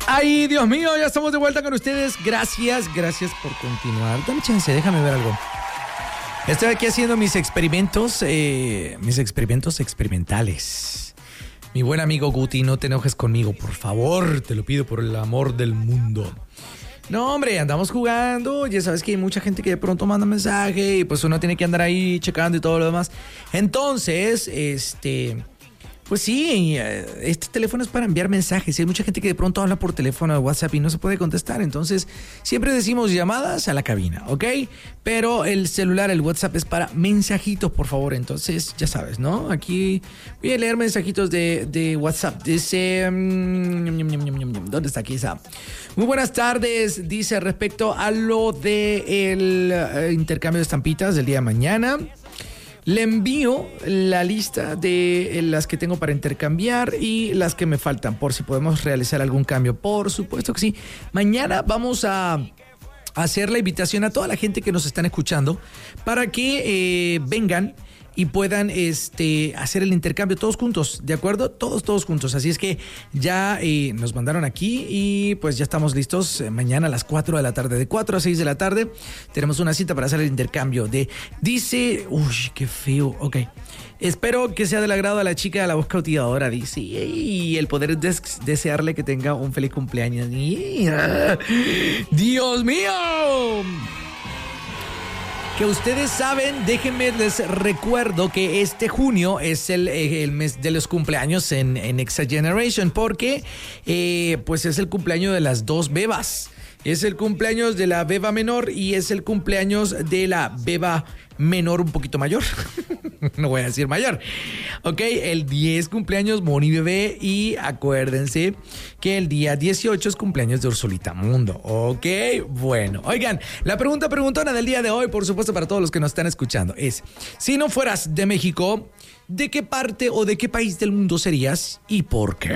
Ay, Dios mío, ya estamos de vuelta con ustedes. Gracias por continuar. Dame chance, déjame ver algo. Estoy aquí haciendo mis experimentos experimentales. Mi buen amigo Guti, no te enojes conmigo, por favor. Te lo pido por el amor del mundo. No, hombre, andamos jugando. Ya sabes que hay mucha gente que de pronto manda mensaje y pues uno tiene que andar ahí checando y todo lo demás. Entonces, pues sí, este teléfono es para enviar mensajes. Y hay mucha gente que de pronto habla por teléfono de WhatsApp y no se puede contestar. Entonces, siempre decimos llamadas a la cabina, ¿ok? Pero el celular, el WhatsApp es para mensajitos, por favor. Entonces, ya sabes, ¿no? Aquí voy a leer mensajitos de WhatsApp. Dice... ¿dónde está aquí esa? Muy buenas tardes. Dice respecto a lo del intercambio de estampitas del día de mañana. Le envío la lista de las que tengo para intercambiar y las que me faltan, por si podemos realizar algún cambio. Por supuesto que sí. Mañana vamos a hacer la invitación a toda la gente que nos están escuchando para que vengan y puedan hacer el intercambio todos juntos, ¿de acuerdo? Todos juntos. Así es que ya nos mandaron aquí y pues ya estamos listos. Mañana a las 4 de la tarde, de 4 a 6 de la tarde, tenemos una cita para hacer el intercambio dice, uy, qué feo, ok. Espero que sea del agrado a la chica de la voz cautivadora, dice, y el poder desearle que tenga un feliz cumpleaños. ¡Dios mío! Que ustedes saben, déjenme les recuerdo que este junio es el mes de los cumpleaños en Exa Generation, porque pues es el cumpleaños de las dos bebas. Es el cumpleaños de la beba menor y es el cumpleaños de la beba menor un poquito mayor. No voy a decir mayor. Ok, el 10 cumpleaños Moni Bebé y acuérdense que el día 18 es cumpleaños de Ursulita Mundo. Ok, bueno. Oigan, la preguntona del día de hoy, por supuesto para todos los que nos están escuchando, es: si no fueras de México, ¿de qué parte o de qué país del mundo serías y por qué?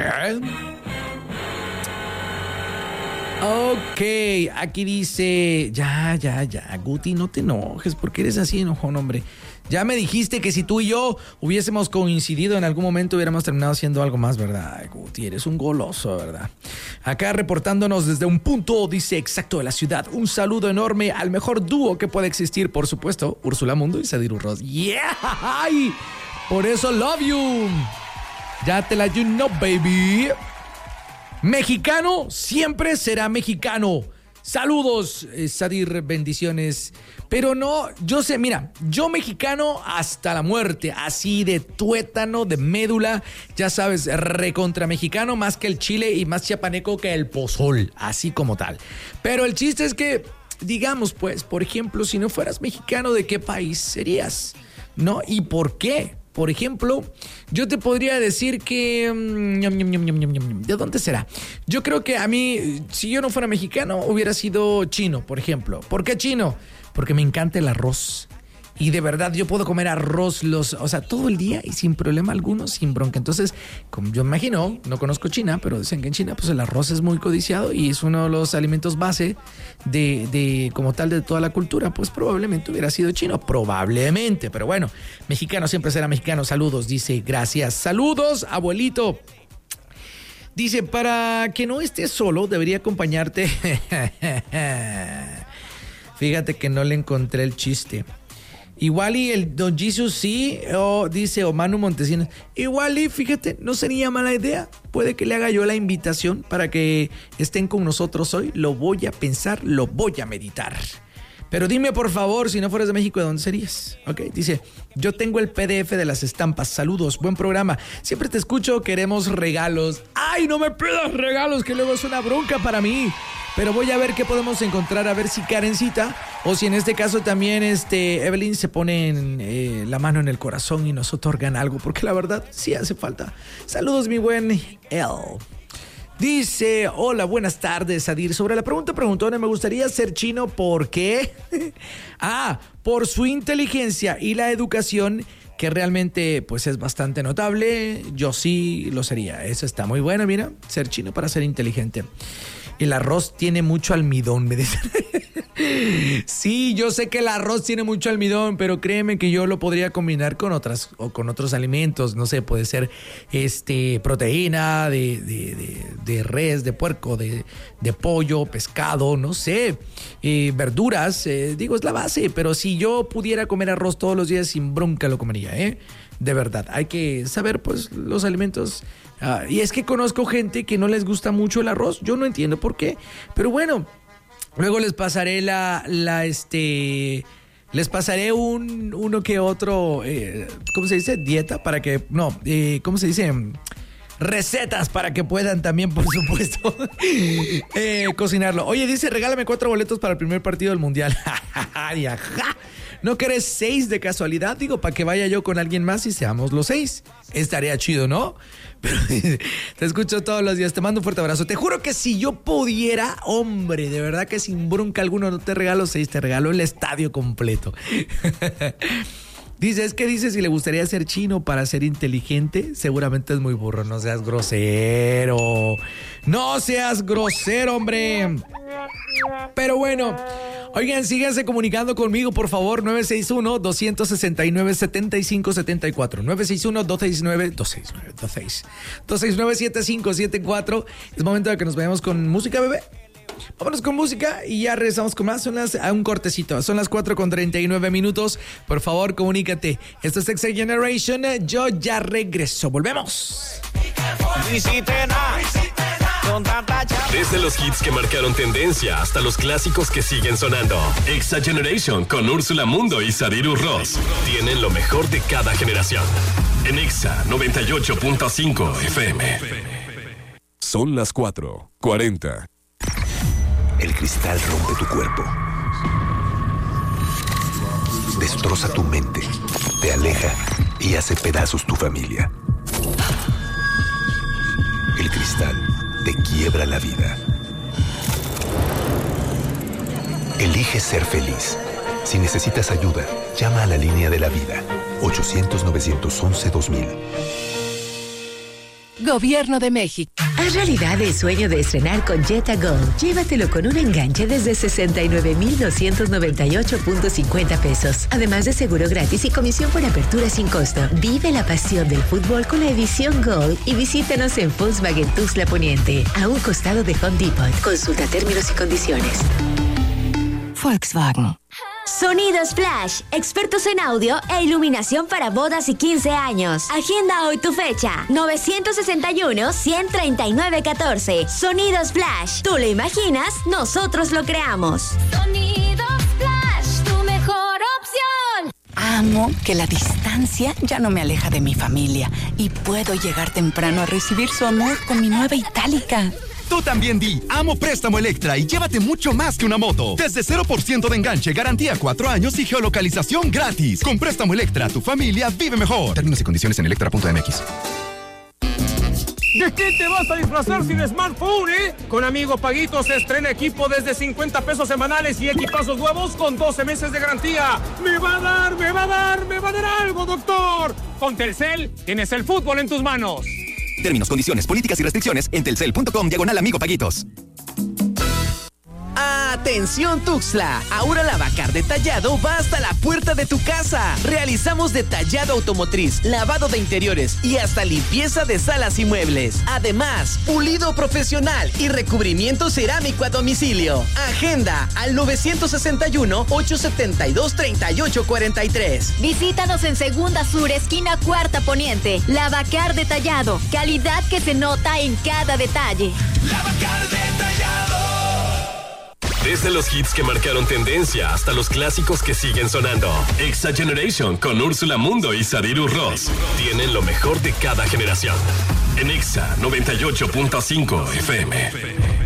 Ok, aquí dice, ya, Guti, no te enojes, porque eres así enojón, hombre. Ya me dijiste que si tú y yo hubiésemos coincidido en algún momento hubiéramos terminado haciendo algo más, ¿verdad? Ay, Guti, eres un goloso, ¿verdad? Acá reportándonos desde un punto, dice, exacto de la ciudad. Un saludo enorme al mejor dúo que puede existir, por supuesto, Úrsula Mundo y Sadir Urroz. ¡Yeah! ¡Ay! Por eso love you. Ya te la you know, baby. Mexicano siempre será mexicano. Saludos, Sadir, bendiciones. Pero no, yo sé, mira, yo mexicano hasta la muerte, así de tuétano, de médula, ya sabes, recontra mexicano, más que el chile y más chiapaneco que el pozol, así como tal. Pero el chiste es que, digamos pues, por ejemplo, si no fueras mexicano, ¿de qué país serías? ¿No? ¿Y por qué? Por ejemplo, yo te podría decir que... ¿de dónde será? Yo creo que a mí, si yo no fuera mexicano, hubiera sido chino, por ejemplo. ¿Por qué chino? Porque me encanta el arroz. Y de verdad yo puedo comer arroz todo el día y sin problema alguno, sin bronca. Entonces, como yo me imagino, no conozco China, pero dicen que en China pues el arroz es muy codiciado y es uno de los alimentos base de como tal de toda la cultura. Pues probablemente hubiera sido chino, probablemente. Pero bueno, mexicano siempre será mexicano. Saludos, dice, gracias. Saludos, abuelito. Dice, para que no estés solo, debería acompañarte. Fíjate que no le encontré el chiste. Igual y el Don Jesus sí, dice Manu Montesinos. Igual y fíjate, no sería mala idea. Puede que le haga yo la invitación para que estén con nosotros hoy. Lo voy a pensar, lo voy a meditar. Pero dime por favor, si no fueras de México, ¿de dónde serías? Ok, dice, yo tengo el PDF de las estampas. Saludos, buen programa. Siempre te escucho, queremos regalos. ¡Ay, no me pidas regalos, que luego es una bronca para mí! Pero voy a ver qué podemos encontrar, a ver si Karencita, o si en este caso también Evelyn se pone la mano en el corazón y nos otorgan algo, porque la verdad sí hace falta. Saludos, mi buen El. Dice, hola, buenas tardes, Sadir. Sobre la preguntona, me gustaría ser chino, ¿por qué? Por su inteligencia y la educación, que realmente pues es bastante notable. Yo sí lo sería. Eso está muy bueno, mira, ser chino para ser inteligente. El arroz tiene mucho almidón, me dicen. Sí, yo sé que el arroz tiene mucho almidón, pero créeme que yo lo podría combinar con otros alimentos. No sé, puede ser proteína de res, de puerco, de pollo, pescado, no sé, verduras. Digo, es la base, pero si yo pudiera comer arroz todos los días, sin bronca lo comería, de verdad. Hay que saber, pues, los alimentos. Y es que conozco gente que no les gusta mucho el arroz. Yo no entiendo por qué, pero bueno. Luego les pasaré les pasaré uno que otro, ¿cómo se dice? Dieta para que, no, ¿cómo se dice? Recetas para que puedan también, por supuesto, cocinarlo. Oye, dice, regálame 4 boletos para el primer partido del Mundial. ¿No querés 6 de casualidad? Digo, para que vaya yo con alguien más y seamos los 6. Estaría chido, ¿no? Pero te escucho todos los días. Te mando un fuerte abrazo. Te juro que si yo pudiera, hombre, de verdad que sin bronca alguno no te regalo 6, te regalo el estadio completo. Dice, es que dice si le gustaría ser chino para ser inteligente. Seguramente es muy burro. No seas grosero. No seas grosero, hombre. Pero bueno, oigan, síganse comunicando conmigo, por favor. 961-269-7574. 961-269-269-7574. Es momento de que nos vayamos con música, bebé. Vámonos con música y ya regresamos con más. A un cortecito. Son las 4:39. Por favor, comunícate. Esto es Next Generation. Yo ya regreso. Volvemos. Desde los hits que marcaron tendencia hasta los clásicos que siguen sonando. Next Generation con Úrsula Mundo y Sadiru Ross tienen lo mejor de cada generación. En Exa 98.5 FM. Son las 4:40. El cristal rompe tu cuerpo. Destroza tu mente. Te aleja y hace pedazos tu familia. El cristal te quiebra la vida. Elige ser feliz. Si necesitas ayuda, llama a la línea de la vida. 800-911-2000. Gobierno de México. Haz realidad el sueño de estrenar con Jetta Gold. Llévatelo con un enganche desde 69,298.50 pesos. Además de seguro gratis y comisión por apertura sin costo. Vive la pasión del fútbol con la edición Gold y visítanos en Volkswagen Tuxtla Poniente, a un costado de Home Depot. Consulta términos y condiciones. Volkswagen. Sonidos Flash, expertos en audio e iluminación para bodas y 15 años. Agenda hoy tu fecha, 961-139-14. Sonidos Flash, tú lo imaginas, nosotros lo creamos. Sonidos Flash, tu mejor opción. Amo que la distancia ya no me aleja de mi familia y puedo llegar temprano a recibir su amor con mi nueva Itálica. Tú también di amo Préstamo Electra y llévate mucho más que una moto. Desde 0% de enganche, garantía 4 años y geolocalización gratis. Con Préstamo Electra, tu familia vive mejor. Términos y condiciones en electra.mx. ¿De qué te vas a disfrazar sin smartphone, Con Amigo Paguitos se estrena equipo desde 50 pesos semanales y equipazos nuevos con 12 meses de garantía. ¡Me va a dar algo, doctor! Con Telcel tienes el fútbol en tus manos. Términos, condiciones, políticas y restricciones en telcel.com/Amigo Paguitos. Atención Tuxtla, ahora la Bacar Detallado va hasta la puerta de tu casa. Realizamos detallado automotriz, lavado de interiores y hasta limpieza de salas y muebles. Además, pulido profesional y recubrimiento cerámico a domicilio. Agenda al 961-872-3843. Visítanos en Segunda Sur, esquina Cuarta Poniente. La Bacar Detallado, calidad que se nota en cada detalle. La Bacar Detallado. Desde los hits que marcaron tendencia hasta los clásicos que siguen sonando. Exa Generation con Úrsula Mundo y Sadiru Ross tienen lo mejor de cada generación. En Exa 98.5 FM.